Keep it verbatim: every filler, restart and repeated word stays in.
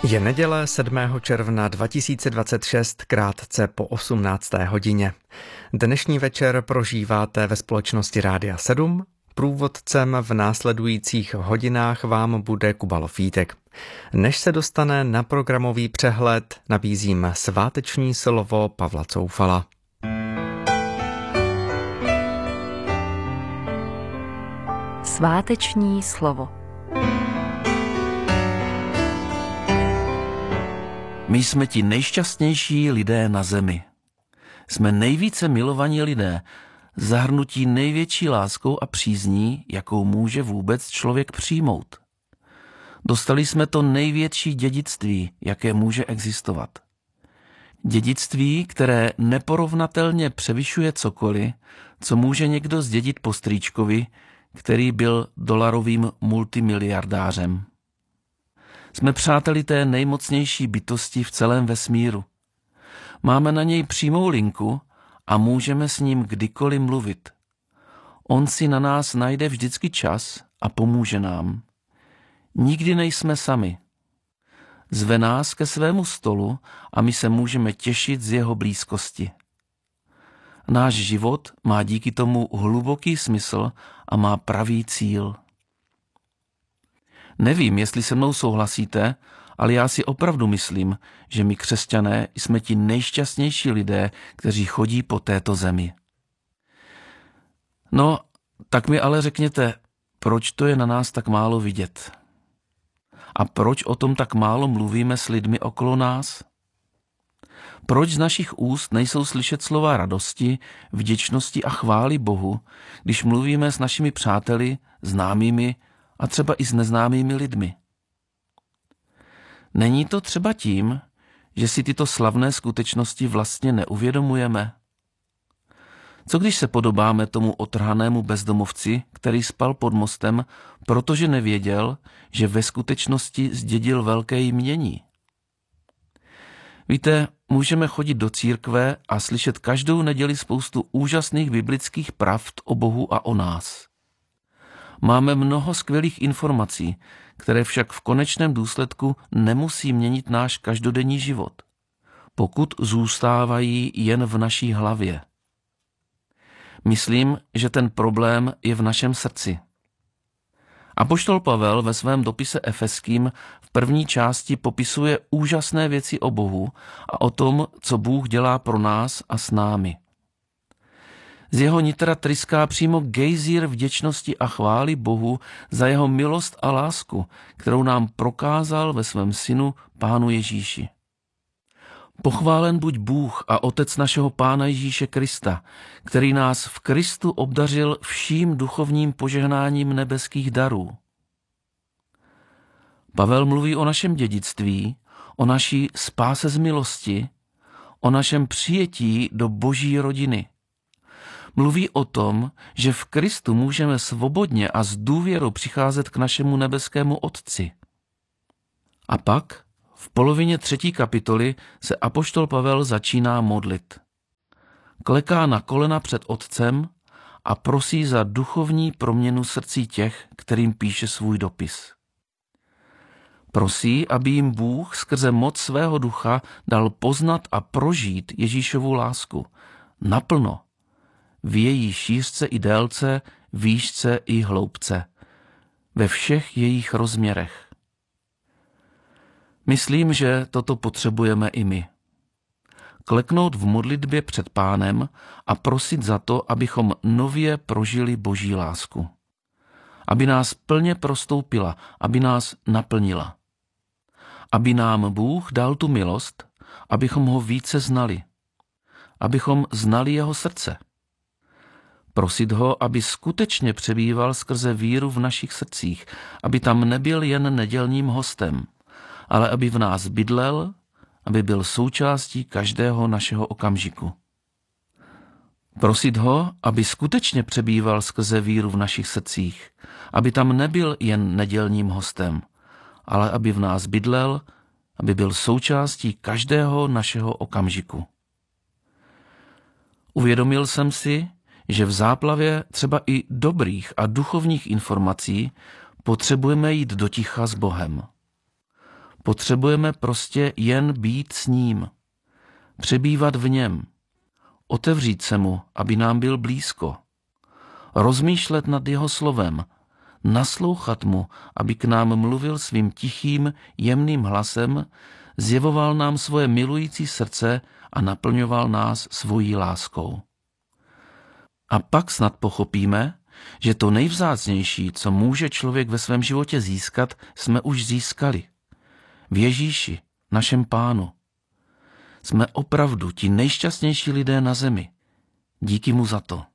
Je neděle sedmého června dva tisíce dvacet šest, krátce po osmnácté hodině. Dnešní večer prožíváte ve společnosti Rádia sedm. Průvodcem v následujících hodinách vám bude Kuba Lofítek. Než se dostane na programový přehled, nabízím sváteční slovo Pavla Coufala. Sváteční slovo. My jsme ti nejšťastnější lidé na zemi. Jsme nejvíce milovaní lidé, zahrnutí největší láskou a přízní, jakou může vůbec člověk přijmout. Dostali jsme to největší dědictví, jaké může existovat. Dědictví, které neporovnatelně převyšuje cokoliv, co může někdo zdědit po strýčkovi, který byl dolarovým multimiliardářem. Jsme přáteli té nejmocnější bytosti v celém vesmíru. Máme na něj přímou linku a můžeme s ním kdykoliv mluvit. On si na nás najde vždycky čas a pomůže nám. Nikdy nejsme sami. Zve nás ke svému stolu a my se můžeme těšit z jeho blízkosti. Náš život má díky tomu hluboký smysl a má pravý cíl. Nevím, jestli se mnou souhlasíte, ale já si opravdu myslím, že my křesťané jsme ti nejšťastnější lidé, kteří chodí po této zemi. No, tak mi ale řekněte, proč to je na nás tak málo vidět? A proč o tom tak málo mluvíme s lidmi okolo nás? Proč z našich úst nejsou slyšet slova radosti, vděčnosti a chvály Bohu, když mluvíme s našimi přáteli, známými a třeba i s neznámými lidmi? Není to třeba tím, že si tyto slavné skutečnosti vlastně neuvědomujeme? Co když se podobáme tomu otrhanému bezdomovci, který spal pod mostem, protože nevěděl, že ve skutečnosti zdědil velké jmění? Víte, můžeme chodit do církve a slyšet každou neděli spoustu úžasných biblických pravd o Bohu a o nás. Máme mnoho skvělých informací, které však v konečném důsledku nemusí měnit náš každodenní život, pokud zůstávají jen v naší hlavě. Myslím, že ten problém je v našem srdci. Apoštol Pavel ve svém dopise Efeským v první části popisuje úžasné věci o Bohu a o tom, co Bůh dělá pro nás a s námi. Z jeho nitra tryská přímo gejzír vděčnosti a chvály Bohu za jeho milost a lásku, kterou nám prokázal ve svém synu Pánu Ježíši. Pochválen buď Bůh a Otec našeho Pána Ježíše Krista, který nás v Kristu obdařil vším duchovním požehnáním nebeských darů. Pavel mluví o našem dědictví, o naší spáse z milosti, o našem přijetí do Boží rodiny. Mluví o tom, že v Kristu můžeme svobodně a s důvěrou přicházet k našemu nebeskému Otci. A pak v polovině třetí kapitoly se apoštol Pavel začíná modlit. Kleká na kolena před Otcem a prosí za duchovní proměnu srdcí těch, kterým píše svůj dopis. Prosí, aby jim Bůh skrze moc svého ducha dal poznat a prožít Ježíšovu lásku naplno, v její šířce i délce, výšce i hloubce, ve všech jejich rozměrech. Myslím, že toto potřebujeme i my. Kleknout v modlitbě před Pánem a prosit za to, abychom nově prožili Boží lásku. Aby nás plně prostoupila, aby nás naplnila. Aby nám Bůh dal tu milost, abychom ho více znali. Abychom znali jeho srdce. Prosit ho, aby skutečně přebýval skrze víru v našich srdcích, aby tam nebyl jen nedělním hostem, ale aby v nás bydlel, aby byl součástí každého našeho okamžiku. Prosit ho, aby skutečně přebýval skrze víru v našich srdcích, aby tam nebyl jen nedělním hostem, ale aby v nás bydlel, aby byl součástí každého našeho okamžiku. Uvědomil jsem si, že v záplavě třeba i dobrých a duchovních informací potřebujeme jít do ticha s Bohem. Potřebujeme prostě jen být s ním, přebývat v něm, otevřít se mu, aby nám byl blízko, rozmýšlet nad jeho slovem, naslouchat mu, aby k nám mluvil svým tichým, jemným hlasem, zjevoval nám svoje milující srdce a naplňoval nás svojí láskou. A pak snad pochopíme, že to nejvzácnější, co může člověk ve svém životě získat, jsme už získali. V Ježíši, našem Pánu. Jsme opravdu ti nejšťastnější lidé na zemi. Díky mu za to.